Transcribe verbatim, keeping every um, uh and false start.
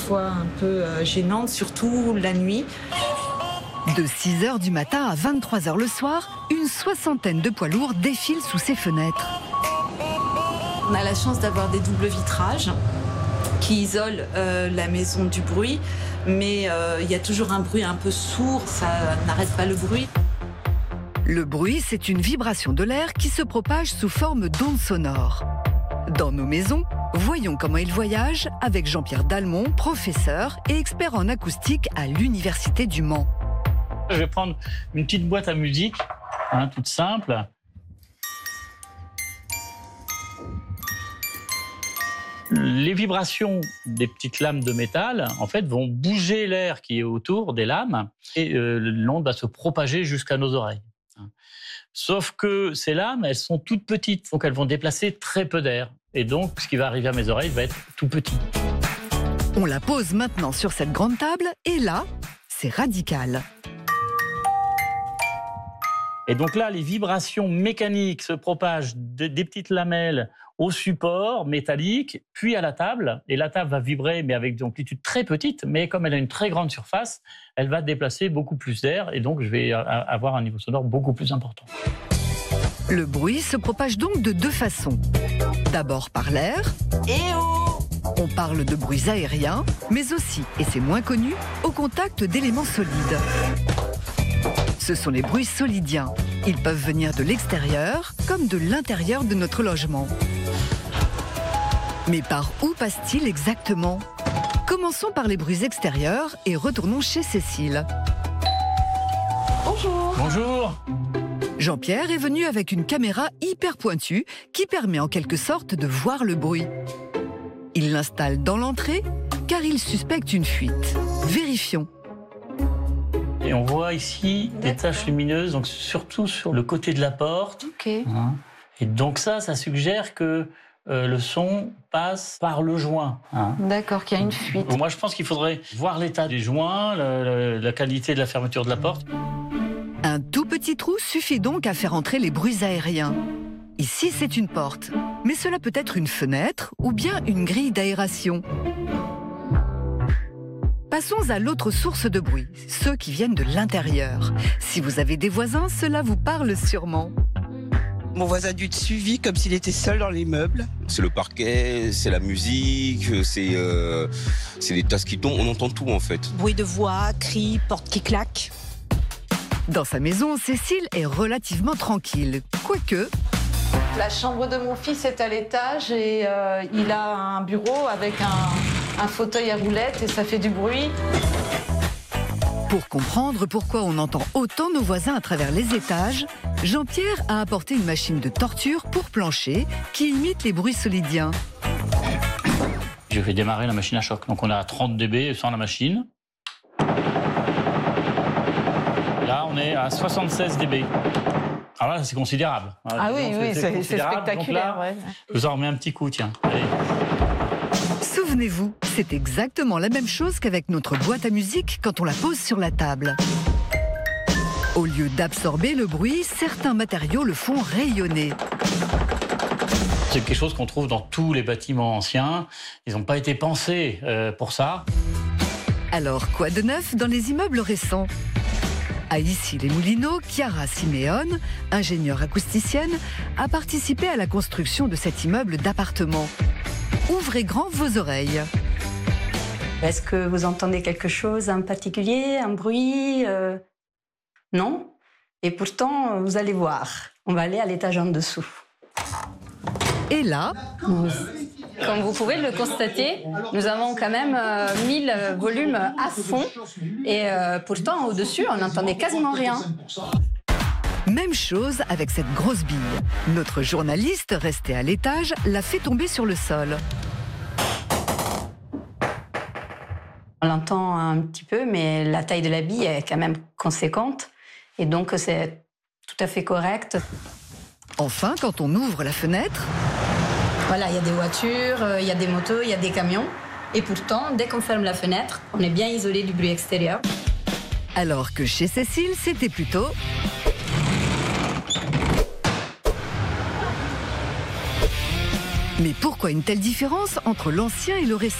parfois un peu euh, gênante, surtout la nuit. De six heures du matin à vingt-trois heures le soir, une soixantaine de poids lourds défilent sous ses fenêtres. On a la chance d'avoir des doubles vitrages qui isolent euh, la maison du bruit, mais il euh, y a toujours un bruit un peu sourd, ça n'arrête pas le bruit. Le bruit, c'est une vibration de l'air qui se propage sous forme d'ondes sonores. Dans nos maisons, voyons comment il voyage avec Jean-Pierre Dalmont, professeur et expert en acoustique à l'Université du Mans. Je vais prendre une petite boîte à musique, hein, toute simple. Les vibrations des petites lames de métal, en fait, vont bouger l'air qui est autour des lames et euh, l'onde va se propager jusqu'à nos oreilles. Sauf que ces lames, elles sont toutes petites, donc elles vont déplacer très peu d'air. Et donc, ce qui va arriver à mes oreilles va être tout petit. On la pose maintenant sur cette grande table et là, c'est radical. Et donc là, les vibrations mécaniques se propagent de, des petites lamelles au support métallique, puis à la table. Et la table va vibrer, mais avec des amplitudes très petites. Mais comme elle a une très grande surface, elle va déplacer beaucoup plus d'air. Et donc, je vais avoir un niveau sonore beaucoup plus important. Le bruit se propage donc de deux façons. D'abord par l'air. Eh oh! On parle de bruits aériens, mais aussi, et c'est moins connu, au contact d'éléments solides. Ce sont les bruits solidiens. Ils peuvent venir de l'extérieur comme de l'intérieur de notre logement. Mais par où passe-t-il exactement? Commençons par les bruits extérieurs et retournons chez Cécile. Bonjour. Bonjour. Jean-Pierre est venu avec une caméra hyper pointue qui permet en quelque sorte de voir le bruit. Il l'installe dans l'entrée car il suspecte une fuite. Vérifions. Et on voit ici des taches lumineuses, donc surtout sur le côté de la porte. Ok. Hein. Et donc ça, ça suggère que euh, le son passe par le joint. Hein. D'accord, qu'il y a une fuite. Moi, je pense qu'il faudrait voir l'état des joints, la, la, la qualité de la fermeture de la porte. Un tout petit trou suffit donc à faire entrer les bruits aériens. Ici, c'est une porte, mais cela peut être une fenêtre ou bien une grille d'aération. Passons à l'autre source de bruit, ceux qui viennent de l'intérieur. Si vous avez des voisins, cela vous parle sûrement. Mon voisin du dessus vit comme s'il était seul dans l'immeuble. C'est le parquet, c'est la musique, c'est euh, c'est les tasses qui tombent, on entend tout en fait. Bruit de voix, cris, porte qui claque. Dans sa maison, Cécile est relativement tranquille, quoique... La chambre de mon fils est à l'étage et euh, il a un bureau avec un, un fauteuil à roulettes et ça fait du bruit. Pour comprendre pourquoi on entend autant nos voisins à travers les étages, Jean-Pierre a apporté une machine de torture pour plancher qui imite les bruits solidiens. Je vais démarrer la machine à choc. Donc on a trente décibels sans la machine. Là, on est à soixante-seize décibels. Alors là, c'est considérable. Ah oui, oui, c'est spectaculaire. Là, ouais. Je vous en remets un petit coup, tiens. Allez. Souvenez-vous, c'est exactement la même chose qu'avec notre boîte à musique quand on la pose sur la table. Au lieu d'absorber le bruit, certains matériaux le font rayonner. C'est quelque chose qu'on trouve dans tous les bâtiments anciens. Ils n'ont pas été pensés euh, pour ça. Alors, quoi de neuf dans les immeubles récents ? À Issy-les-Moulineaux, Chiara Simeone, ingénieure acousticienne, a participé à la construction de cet immeuble d'appartements. Ouvrez grand vos oreilles. Est-ce que vous entendez quelque chose en particulier, un bruit euh... Non. Et pourtant, vous allez voir. On va aller à l'étage en dessous. Et là... Comme vous pouvez le constater, nous avons quand même euh, mille volumes à fond. Et euh, pourtant, au-dessus, on n'entendait quasiment rien. Même chose avec cette grosse bille. Notre journaliste, resté à l'étage, l'a fait tomber sur le sol. On l'entend un petit peu, mais la taille de la bille est quand même conséquente. Et donc, c'est tout à fait correct. Enfin, quand on ouvre la fenêtre... Voilà, il y a des voitures, il y a des motos, il y a des camions. Et pourtant, dès qu'on ferme la fenêtre, on est bien isolé du bruit extérieur. Alors que chez Cécile, c'était plutôt... Mais pourquoi une telle différence entre l'ancien et le récent ?